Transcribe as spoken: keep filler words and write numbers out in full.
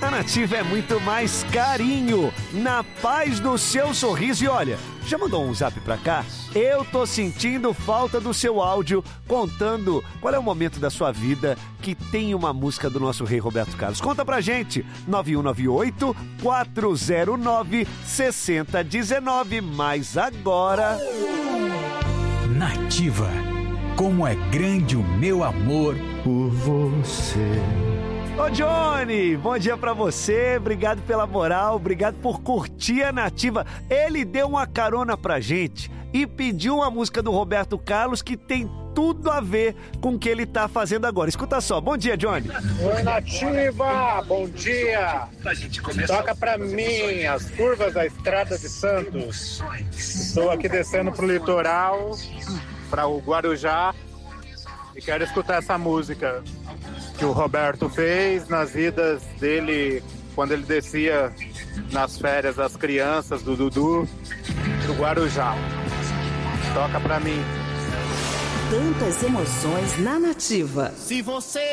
Na Nativa é muito mais carinho, na paz do seu sorriso. E olha, já mandou um zap pra cá? Eu tô sentindo falta do seu áudio, contando qual é o momento da sua vida que tem uma música do nosso rei Roberto Carlos. Conta pra gente, nove um nove oito, quatro zero nove, seis zero um nove. Mas agora... Nativa, como é grande o meu amor por você. Ô Johnny, bom dia pra você, obrigado pela moral, obrigado por curtir a Nativa. Ele deu uma carona pra gente e pediu uma música do Roberto Carlos que tem tudo a ver com o que ele tá fazendo agora. Escuta só, bom dia, Johnny. Oi, Nativa, bom dia. Toca pra mim as curvas da Estrada de Santos. Estou aqui descendo pro litoral, para o Guarujá, e quero escutar essa música que o Roberto fez nas idas dele quando ele descia nas férias das crianças do Dudu pro Guarujá. Toca pra mim. Tantas emoções na Nativa. Se você